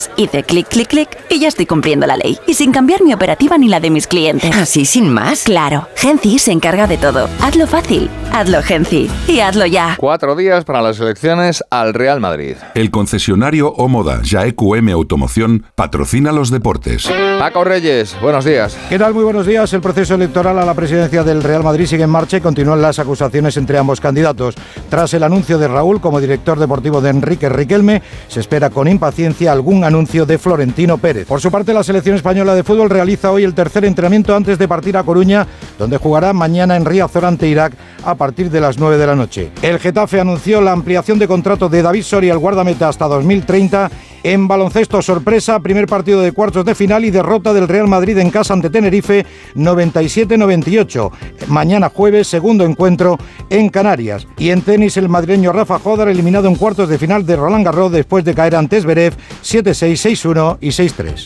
Hice clic, clic, clic y ya estoy cumpliendo la ley. Y sin cambiar mi operativa ni la de mis clientes. ¿Así sin más? Claro, Genci se encarga de todo. Hazlo fácil, hazlo Genci y hazlo ya. 4 días para las elecciones al Real Madrid. El concesionario Omoda Jaeq-M Automoción patrocina los deportes. Paco Reyes, buenos días. ¿Qué tal? Muy buenos días. El proceso electoral a la presidencia del Real Madrid sigue en marcha y continúan las acusaciones entre ambos candidatos. Tras el anuncio de Raúl como director deportivo de Enrique Riquelme, se espera con impaciencia algún anuncio de Florentino Pérez. Por su parte, la selección española de fútbol realiza hoy el tercer entrenamiento antes de partir a Coruña, donde jugará mañana en Riazor ante Irak a partir de las 9 de la noche. El Getafe anunció la ampliación de contrato de David Soria, el guardameta, hasta 2030. En baloncesto, sorpresa, primer partido de cuartos de final y derrota del Real Madrid en casa ante Tenerife, 97-98. Mañana jueves, segundo encuentro en Canarias. Y en tenis, el madrileño Rafa Jódar eliminado en cuartos de final de Roland Garros después de caer ante Zverev 7-6, 6-1 y 6-3.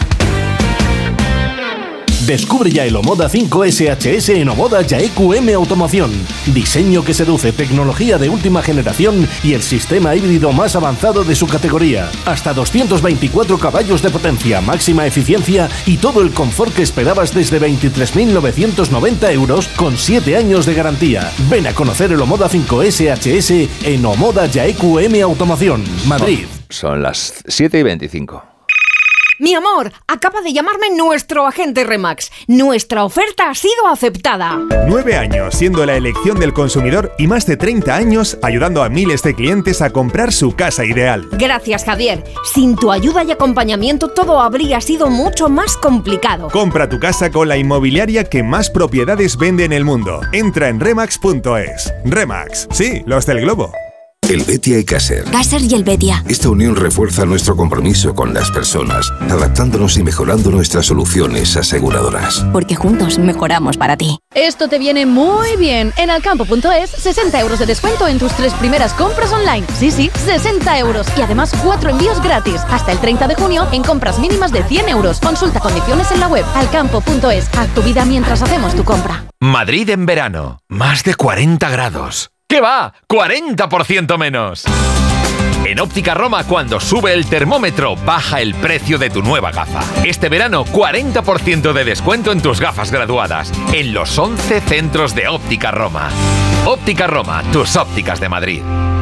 Descubre ya el Omoda 5 SHS en Omoda Jaeq-M Automoción. Diseño que seduce, tecnología de última generación y el sistema híbrido más avanzado de su categoría. Hasta 224 caballos de potencia, máxima eficiencia y todo el confort que esperabas desde 23.990 euros con 7 años de garantía. Ven a conocer el Omoda 5 SHS en Omoda Jaeq-M Automoción, Madrid. Son las 7:25. Mi amor, acaba de llamarme nuestro agente Remax. Nuestra oferta ha sido aceptada. 9 años siendo la elección del consumidor y más de 30 años ayudando a miles de clientes a comprar su casa ideal. Gracias, Javier. Sin tu ayuda y acompañamiento todo habría sido mucho más complicado. Compra tu casa con la inmobiliaria que más propiedades vende en el mundo. Entra en Remax.es. Remax, sí, los del globo. El Betia y Caser. Caser y el Betia. Esta unión refuerza nuestro compromiso con las personas, adaptándonos y mejorando nuestras soluciones aseguradoras. Porque juntos mejoramos para ti. Esto te viene muy bien. En alcampo.es, 60 euros de descuento en tus 3 primeras compras online. Sí, 60 euros. Y además 4 envíos gratis. Hasta el 30 de junio en compras mínimas de 100 euros. Consulta condiciones en la web. Alcampo.es. Haz tu vida mientras hacemos tu compra. Madrid en verano. Más de 40 grados. ¿Qué va? ¡40% menos! En Óptica Roma, cuando sube el termómetro, baja el precio de tu nueva gafa. Este verano, 40% de descuento en tus gafas graduadas, en los 11 centros de Óptica Roma. Óptica Roma, tus ópticas de Madrid.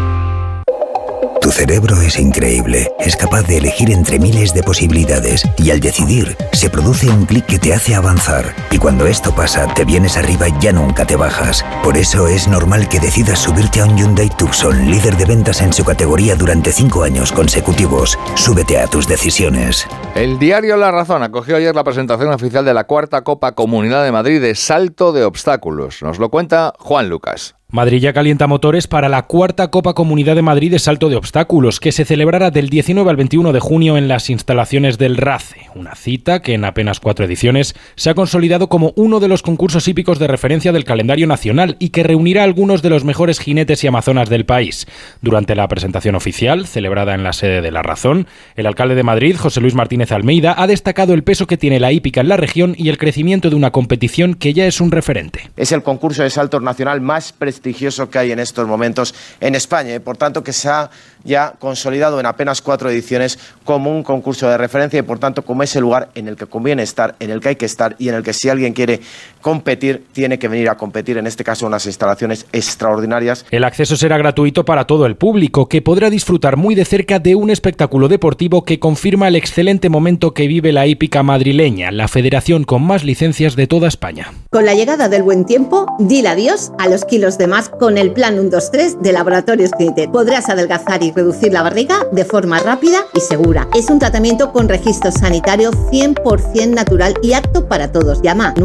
Tu cerebro es increíble, es capaz de elegir entre miles de posibilidades y al decidir se produce un clic que te hace avanzar y cuando esto pasa te vienes arriba y ya nunca te bajas. Por eso es normal que decidas subirte a un Hyundai Tucson, líder de ventas en su categoría durante 5 años consecutivos. Súbete a tus decisiones. El diario La Razón acogió ayer la presentación oficial de la 4ª Copa Comunidad de Madrid de salto de obstáculos. Nos lo cuenta Juan Lucas. Madrid ya calienta motores para la 4ª Copa Comunidad de Madrid de Salto de Obstáculos, que se celebrará del 19 al 21 de junio en las instalaciones del RACE, una cita que en apenas 4 ediciones se ha consolidado como uno de los concursos hípicos de referencia del calendario nacional y que reunirá a algunos de los mejores jinetes y amazonas del país. Durante la presentación oficial, celebrada en la sede de La Razón, el alcalde de Madrid, José Luis Martínez Almeida, ha destacado el peso que tiene la hípica en la región y el crecimiento de una competición que ya es un referente. Es el concurso de salto nacional más prestigioso que hay en estos momentos en España y por tanto que se ha ya consolidado en apenas 4 ediciones como un concurso de referencia y por tanto como ese lugar en el que conviene estar, en el que hay que estar y en el que si alguien quiere competir tiene que venir a competir, en este caso unas instalaciones extraordinarias. El acceso será gratuito para todo el público, que podrá disfrutar muy de cerca de un espectáculo deportivo que confirma el excelente momento que vive la hípica madrileña, la federación con más licencias de toda España. Con la llegada del buen tiempo, dile adiós a los kilos de más con el plan 1-2-3 de Laboratorios Clinitet. Podrás adelgazar y reducir la barriga de forma rápida y segura. Es un tratamiento con registro sanitario 100% natural y apto para todos. Llama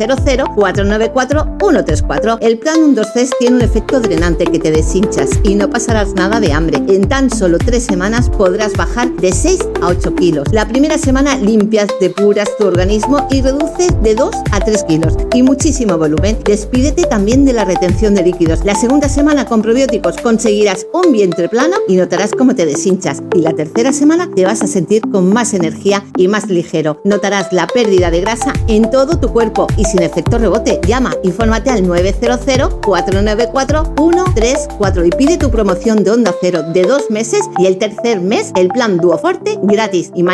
900-494-134. El plan 1-2-3 tiene un efecto drenante que te deshinchas y no pasarás nada de hambre. En tan solo 3 semanas podrás bajar de 6 a 8 kilos. La primera semana limpias, depuras tu organismo y reduces de 2 a 3 kilos. Y muchísimo volumen. Despídete también de la retención de líquidos líquidos. La segunda semana con probióticos conseguirás un vientre plano y notarás cómo te deshinchas. Y la tercera semana te vas a sentir con más energía y más ligero. Notarás la pérdida de grasa en todo tu cuerpo y sin efecto rebote. Llama, infórmate al 900-494-134 y pide tu promoción de Onda Cero de 2 meses y el tercer mes el plan Duoforte gratis. Y